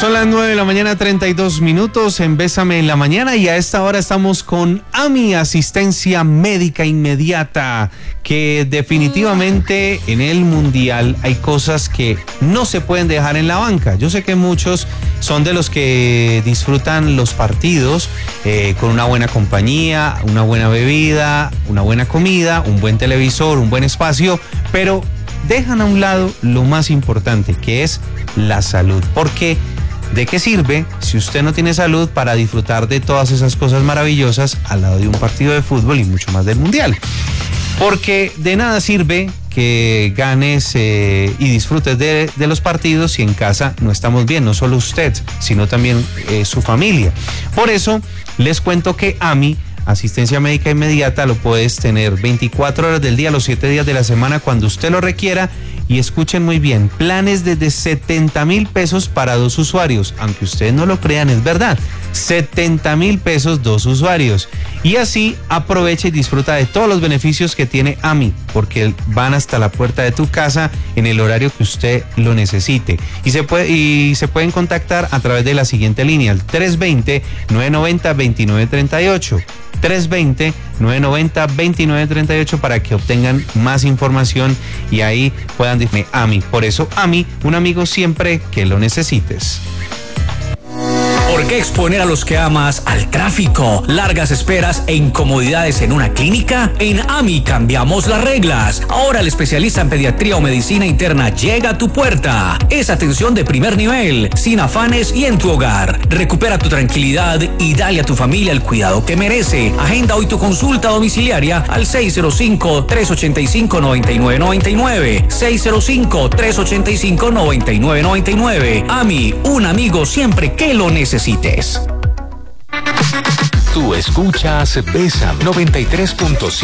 Son las 9 de la mañana, 32 minutos en Bésame en la Mañana, y a esta hora estamos con AMI, Asistencia Médica Inmediata, que definitivamente en el Mundial hay cosas que no se pueden dejar en la banca. Yo sé que muchos son de los que disfrutan los partidos con una buena compañía, una buena bebida, una buena comida, un buen televisor, un buen espacio, pero dejan a un lado lo más importante, que es la salud. Porque ¿de qué sirve si usted no tiene salud para disfrutar de todas esas cosas maravillosas al lado de un partido de fútbol y mucho más del Mundial? Porque de nada sirve que ganes y disfrutes de los partidos si en casa no estamos bien, no solo usted, sino también su familia. Por eso les cuento que AMI, Asistencia Médica Inmediata, lo puedes tener 24 horas del día, los 7 días de la semana, cuando usted lo requiera. Y escuchen muy bien, planes desde 70,000 pesos para 2 usuarios. Aunque ustedes no lo crean, es verdad. 70,000 pesos 2 usuarios. Y así aprovecha y disfruta de todos los beneficios que tiene AMI, porque van hasta la puerta de tu casa en el horario que usted lo necesite. Y se pueden contactar a través de la siguiente línea, el 320-990-2938. 320-990-2938 para que obtengan más información y ahí puedan decirme AMI. Por eso AMI, un amigo siempre que lo necesites. ¿Por qué exponer a los que amas al tráfico, largas esperas e incomodidades en una clínica? En AMI cambiamos las reglas. Ahora el especialista en pediatría o medicina interna llega a tu puerta. Es atención de primer nivel, sin afanes y en tu hogar. Recupera tu tranquilidad y dale a tu familia el cuidado que merece. Agenda hoy tu consulta domiciliaria al 605-385-9999. 605-385-9999. AMI, un amigo siempre que lo necesites. Tú escuchas Bésame 93.7.